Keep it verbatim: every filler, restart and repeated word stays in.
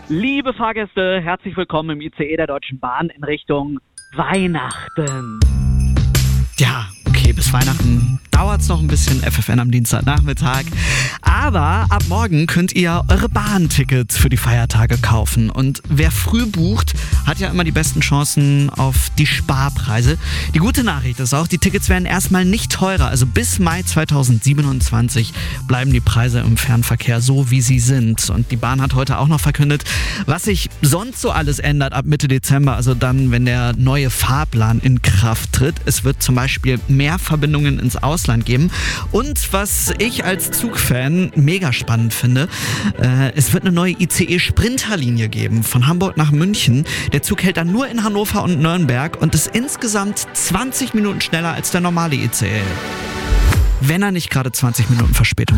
Liebe Fahrgäste, herzlich willkommen im I C E der Deutschen Bahn in Richtung Weihnachten. Ja, okay, bis Weihnachten dauert es noch ein bisschen, F F N am Dienstagnachmittag. Aber ab morgen könnt ihr eure Bahntickets für die Feiertage kaufen. Und wer früh bucht, hat ja immer die besten Chancen auf die Sparpreise. Die gute Nachricht ist auch, die Tickets werden erstmal nicht teurer. Also bis Mai zweitausendsiebenundzwanzig bleiben die Preise im Fernverkehr so, wie sie sind. Und die Bahn hat heute auch noch verkündet, was sich sonst so alles ändert ab Mitte Dezember. Also dann, wenn der neue Fahrplan in Kraft tritt. Es wird zum Beispiel mehr Verbindungen ins Ausland geben. Und was ich als Zugfan mega spannend finde, äh, es wird eine neue I C E-Sprinterlinie geben von Hamburg nach München. Der Zug hält dann nur in Hannover und Nürnberg und ist insgesamt zwanzig Minuten schneller als der normale I C E. Wenn er nicht gerade zwanzig Minuten Verspätung